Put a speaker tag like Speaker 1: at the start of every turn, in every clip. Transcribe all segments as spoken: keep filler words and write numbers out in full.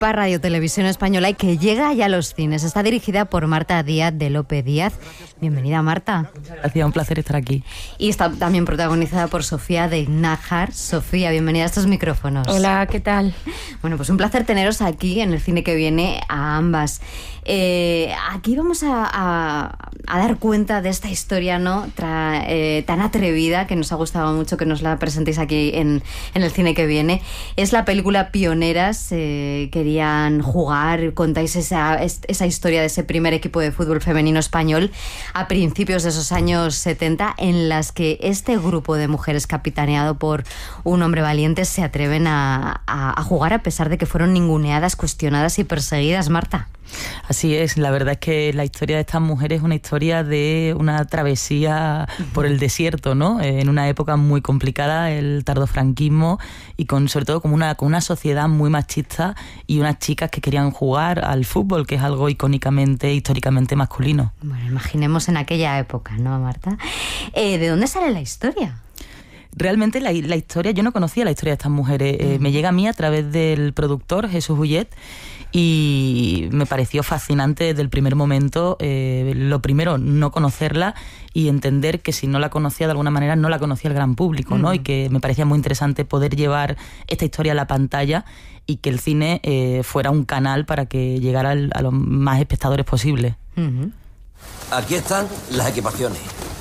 Speaker 1: para Radio Televisión Española y que llega ya a los cines. Está dirigida por Marta Díaz de López Díaz. Bienvenida, Marta.
Speaker 2: Muchas gracias, un placer estar aquí.
Speaker 1: Y está también protagonizada por Sofía de Nájar. Sofía, bienvenida a estos micrófonos.
Speaker 3: Hola, ¿qué tal?
Speaker 1: Bueno, pues un placer teneros aquí en el cine que viene a ambas. Eh, aquí vamos a, a, a dar cuenta de esta historia, ¿no? Tra, eh, tan atrevida, que nos ha gustado mucho que nos la presentéis aquí en, en el cine que viene. Es la película Pioneras. Eh, querían jugar, contáis esa, esa historia de ese primer equipo de fútbol femenino español a principios de esos años setenta, en las que este grupo de mujeres capitaneado por un hombre valiente se atreven a, a, a jugar a pesar de que fueron ninguneadas, cuestionadas y perseguidas, Marta.
Speaker 2: Así es, la verdad es que la historia de estas mujeres es una historia de una travesía por el desierto, ¿no? En una época muy complicada, el tardofranquismo, y con sobre todo con una, con una sociedad muy machista y unas chicas que querían jugar al fútbol, que es algo icónicamente, históricamente masculino.
Speaker 1: Bueno, imaginemos en aquella época, ¿no, Marta? Eh, ¿De dónde sale la historia?
Speaker 2: Realmente la, la historia, yo no conocía la historia de estas mujeres, eh, me llega a mí a través del productor Jesús Ullet, y me pareció fascinante desde el primer momento. Eh, lo primero, no conocerla y entender que si no la conocía de alguna manera no la conocía el gran público, ¿no? Uh-huh. Y que me parecía muy interesante poder llevar esta historia a la pantalla y que el cine eh, fuera un canal para que llegara al, a los más espectadores posible.
Speaker 4: Uh-huh. Aquí están las equipaciones.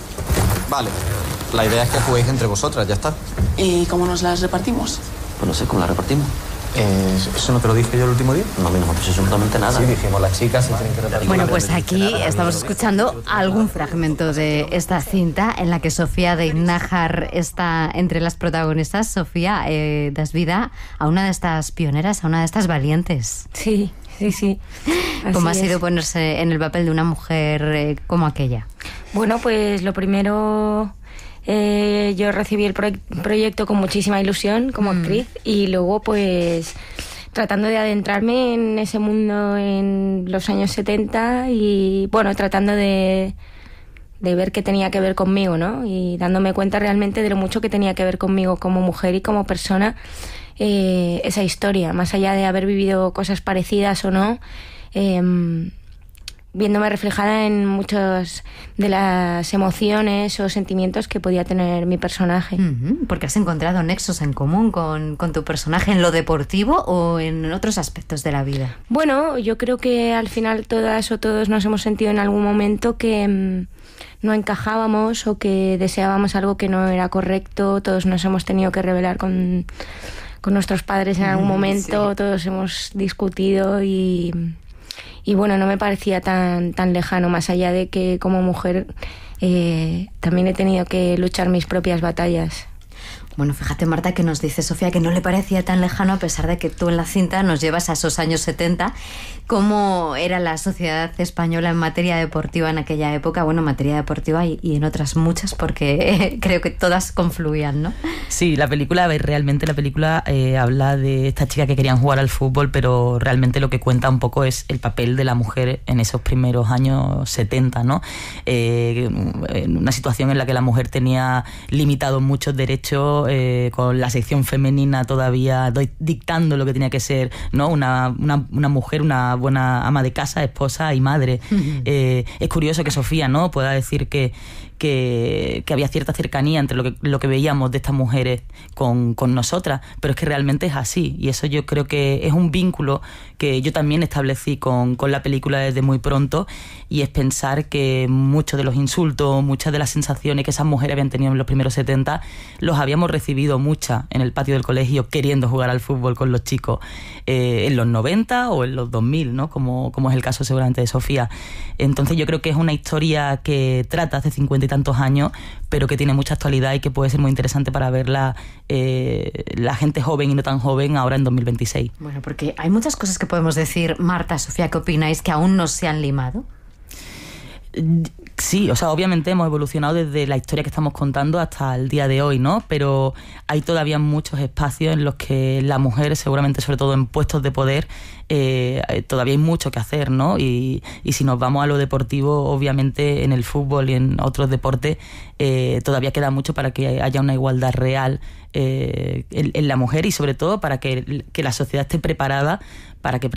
Speaker 4: Vale, la idea es que juguéis entre vosotras, ya está.
Speaker 5: ¿Y cómo nos las repartimos?
Speaker 4: Pues no sé cómo las repartimos.
Speaker 6: Eh, ¿Eso no te lo dije yo el último día?
Speaker 4: No, a mí no me pasó absolutamente nada.
Speaker 6: Sí, dijimos, las chicas se tienen que repartir.
Speaker 1: Bueno, pues aquí estamos escuchando algún fragmento de esta cinta en la que Sofía de Nájar está entre las protagonistas. Sofía, eh, das vida a una de estas pioneras, a una de estas valientes.
Speaker 3: Sí, sí, sí.
Speaker 1: ¿Cómo ha
Speaker 3: Así
Speaker 1: sido
Speaker 3: es.
Speaker 1: ponerse en el papel de una mujer eh, como aquella?
Speaker 3: Bueno, pues lo primero... Eh, yo recibí el pro- proyecto con muchísima ilusión como mm. actriz, y luego pues tratando de adentrarme en ese mundo en los años setenta y bueno, tratando de, de ver qué tenía que ver conmigo, ¿no? Y dándome cuenta realmente de lo mucho que tenía que ver conmigo como mujer y como persona, eh, esa historia, más allá de haber vivido cosas parecidas o no, eh, viéndome reflejada en muchas de las emociones o sentimientos que podía tener mi personaje.
Speaker 1: Uh-huh, porque has encontrado nexos en común con, con tu personaje en lo deportivo o en otros aspectos de la vida.
Speaker 3: Bueno, yo creo que al final todas o todos nos hemos sentido en algún momento que mmm, no encajábamos o que deseábamos algo que no era correcto. Todos nos hemos tenido que rebelar con, con nuestros padres en algún momento, sí. Todos hemos discutido y... Y bueno, no me parecía tan, tan lejano, más allá de que como mujer eh, también he tenido que luchar mis propias batallas.
Speaker 1: Bueno, fíjate, Marta, que nos dice Sofía que no le parecía tan lejano, a pesar de que tú en la cinta nos llevas a esos años setenta. ¿Cómo era la sociedad española en materia deportiva en aquella época? Bueno, en materia deportiva y, y en otras muchas, porque eh, creo que todas confluían, ¿no?
Speaker 2: Sí, la película, realmente la película eh, habla de estas chicas que querían jugar al fútbol, pero realmente lo que cuenta un poco es el papel de la mujer en esos primeros años setenta, ¿no? Eh, en una situación en la que la mujer tenía limitados muchos derechos, eh, con la sección femenina todavía dictando lo que tenía que ser, ¿no? Una, una, una mujer, una buena ama de casa, esposa y madre. Uh-huh. Eh, es curioso que Sofía, ¿no?, pueda decir que Que, que había cierta cercanía entre lo que, lo que veíamos de estas mujeres con, con nosotras, pero es que realmente es así, y eso yo creo que es un vínculo que yo también establecí con, con la película desde muy pronto, y es pensar que muchos de los insultos, muchas de las sensaciones que esas mujeres habían tenido en los primeros setenta, los habíamos recibido muchas en el patio del colegio queriendo jugar al fútbol con los chicos, eh, en los noventa o en los dos mil, ¿no? Como, como es el caso seguramente de Sofía. Entonces yo creo que es una historia que trata hace cincuenta y tantos años, pero que tiene mucha actualidad y que puede ser muy interesante para verla eh, la gente joven y no tan joven ahora en dos mil veintiséis.
Speaker 1: Bueno, porque hay muchas cosas que podemos decir, Marta, Sofía, ¿qué opináis? ¿Que aún no se han limado?
Speaker 2: Sí, o sea, obviamente hemos evolucionado desde la historia que estamos contando hasta el día de hoy, ¿no? Pero hay todavía muchos espacios en los que la mujer, seguramente sobre todo en puestos de poder, eh, todavía hay mucho que hacer, ¿no? Y, y si nos vamos a lo deportivo, obviamente en el fútbol y en otros deportes eh, todavía queda mucho para que haya una igualdad real eh, en, en la mujer, y sobre todo para que, que la sociedad esté preparada para que